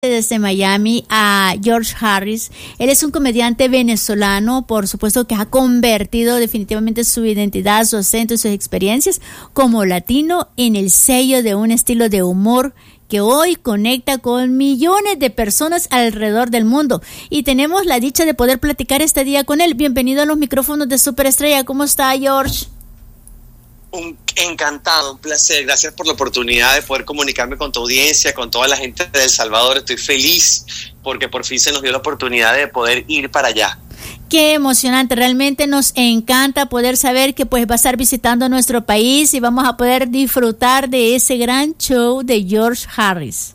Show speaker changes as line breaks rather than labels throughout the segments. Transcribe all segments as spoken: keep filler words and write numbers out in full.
Desde Miami a George Harris. Él es un comediante venezolano, por supuesto que ha convertido definitivamente su identidad, su acento y sus experiencias como latino en el sello de un estilo de humor que hoy conecta con millones de personas alrededor del mundo. Y tenemos la dicha de poder platicar este día con él. Bienvenido a los micrófonos de Superestrella. ¿Cómo está, George?
Un encantado, un placer. Gracias por la oportunidad de poder comunicarme con tu audiencia, con toda la gente de El Salvador. Estoy feliz porque por fin se nos dio la oportunidad de poder ir para allá.
Qué emocionante, realmente nos encanta poder saber que pues va a estar visitando nuestro país y vamos a poder disfrutar de ese gran show de George Harris.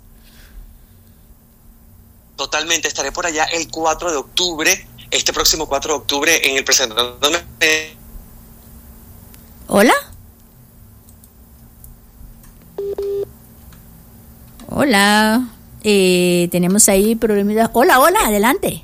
Totalmente, estaré por allá el cuatro de octubre, este próximo cuatro de octubre en el presentándome.
¿Hola? Hola, eh, tenemos ahí problemitas. Hola, hola, adelante.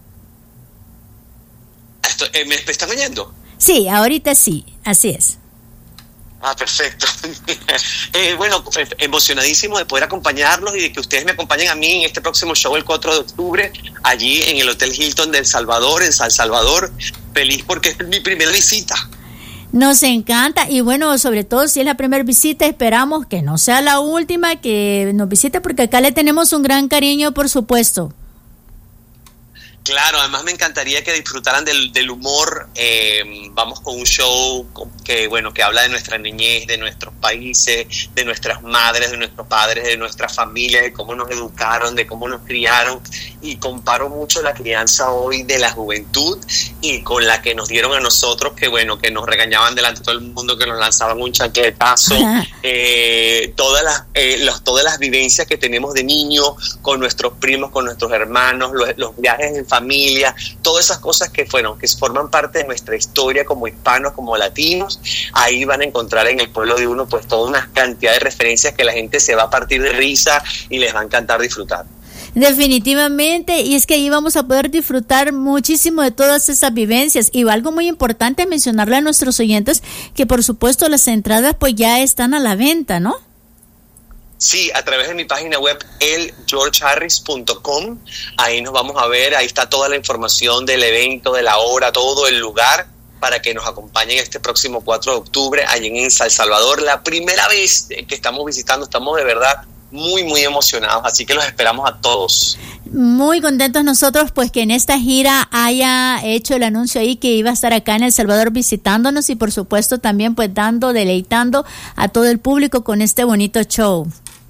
Esto, eh, ¿Me están oyendo?
Sí, ahorita sí, así es.
Ah, perfecto. eh, bueno, emocionadísimo de poder acompañarlos y de que ustedes me acompañen a mí en este próximo show el cuatro de octubre, allí en el Hotel Hilton de El Salvador, en San Salvador. Feliz porque es mi primera visita.
Nos encanta y bueno, sobre todo si es la primera visita, esperamos que no sea la última que nos visite porque acá le tenemos un gran cariño, por supuesto.
Claro, además me encantaría que disfrutaran del, del humor. Eh, vamos con un show que, bueno, que habla de nuestra niñez, de nuestros países, de nuestras madres, de nuestros padres, de nuestras familias, de cómo nos educaron, de cómo nos criaron. Y comparo mucho la crianza hoy de la juventud y con la que nos dieron a nosotros, que bueno, que nos regañaban delante de todo el mundo, que nos lanzaban un chaquetazo. eh, todas las, eh, los, todas las vivencias que tenemos de niños con nuestros primos, con nuestros hermanos, los, los viajes en familia, todas esas cosas que fueron, que forman parte de nuestra historia como hispanos, como latinos. Ahí van a encontrar en El Pueblo de Uno pues toda una cantidad de referencias que la gente se va a partir de risa y les va a encantar disfrutar.
Definitivamente, y es que ahí vamos a poder disfrutar muchísimo de todas esas vivencias. Y algo muy importante mencionarle a nuestros oyentes que por supuesto las entradas pues ya están a la venta, ¿no?
Sí, a través de mi página web el george harris punto com, ahí nos vamos a ver, ahí está toda la información del evento, de la hora, todo el lugar, para que nos acompañen este próximo cuatro de octubre allí en San Salvador. La primera vez que estamos visitando, estamos de verdad muy, muy emocionados, así que los esperamos a todos.
Muy contentos nosotros pues que en esta gira haya hecho el anuncio ahí que iba a estar acá en El Salvador visitándonos y por supuesto también pues dando, deleitando a todo el público con este bonito show.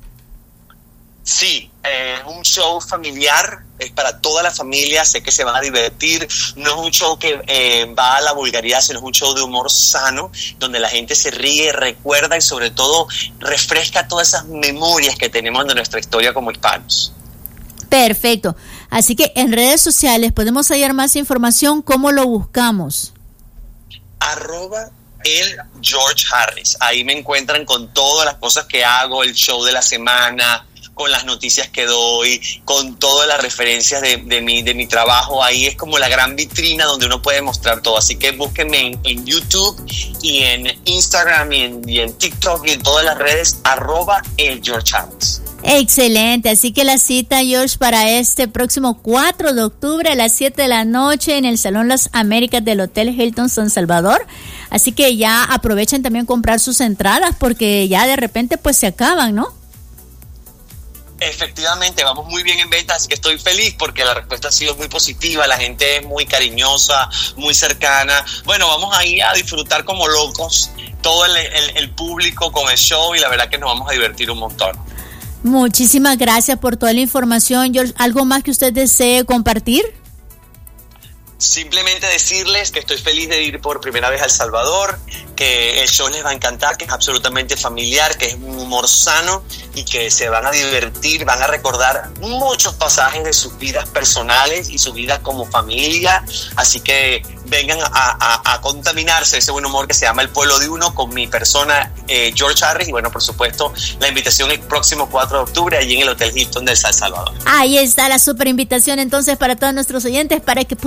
Sí, es eh, un show familiar, es para toda la familia, sé que se van a divertir, no es un show que eh, va a la vulgaridad, sino es un show de humor sano, donde la gente se ríe, recuerda y sobre todo refresca todas esas memorias que tenemos de nuestra historia como hispanos.
Perfecto, así que en redes sociales podemos hallar más información, ¿cómo lo buscamos?
Arroba el George Harris, ahí me encuentran con todas las cosas que hago, el show de la semana, con las noticias que doy, con todas las referencias de, de, mi, de mi trabajo. Ahí es como la gran vitrina donde uno puede mostrar todo. Así que búsquenme en, en YouTube y en Instagram y en, y en TikTok y en todas las redes, arroba el George Harris.
Excelente, así que la cita, George, para este próximo cuatro de octubre a las siete de la noche en el Salón Las Américas del Hotel Hilton San Salvador. Así que ya aprovechen también comprar sus entradas porque ya de repente pues se acaban, ¿no?
Efectivamente, vamos muy bien en venta, así que estoy feliz porque la respuesta ha sido muy positiva, la gente es muy cariñosa, muy cercana. Bueno, vamos ahí a disfrutar como locos, todo el, el, el público con el show y la verdad que nos vamos a divertir un montón.
Muchísimas gracias por toda la información, George. ¿Algo más que usted desee compartir?
Simplemente decirles que estoy feliz de ir por primera vez a El Salvador, que el show les va a encantar, que es absolutamente familiar, que es un humor sano y que se van a divertir, van a recordar muchos pasajes de sus vidas personales y sus vidas como familia, así que vengan a, a, a contaminarse ese buen humor que se llama El Pueblo de Uno con mi persona, eh, George Harris, y bueno, por supuesto, la invitación el próximo cuatro de octubre allí en el Hotel Hilton de San Salvador.
Ahí está la super invitación entonces para todos nuestros oyentes para que puedan adquirir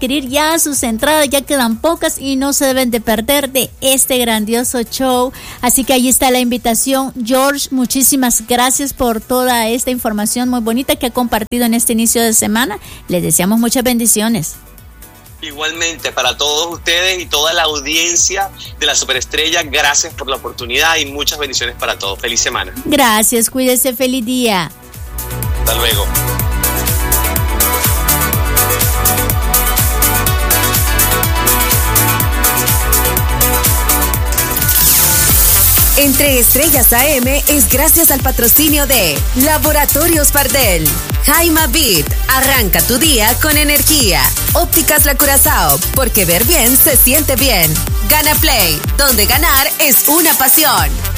adquirir ya sus entradas, ya quedan pocas y no se deben de perder de este grandioso show. Así que ahí está la invitación. George, muchísimas gracias por toda esta información muy bonita que ha compartido en este inicio de semana. Les deseamos muchas bendiciones.
Igualmente, para todos ustedes y toda la audiencia de La Superestrella, gracias por la oportunidad y muchas bendiciones para todos. Feliz semana.
Gracias, cuídese, feliz día.
Hasta luego.
Entre Estrellas A M es gracias al patrocinio de Laboratorios Fardel, Jaima Beat, arranca tu día con energía. Ópticas La Curazao, porque ver bien se siente bien. Gana Play, donde ganar es una pasión.